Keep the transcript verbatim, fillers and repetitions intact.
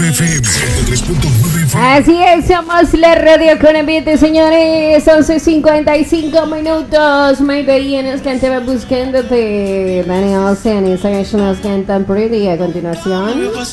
F M. ciento tres punto nueve F M. Así es, somos la radio con ambiente, señores. once cincuenta y cinco minutos. Maybe nos cantaba buscándote. Daniel Ocean y Sagash nos cantan Pretty a continuación.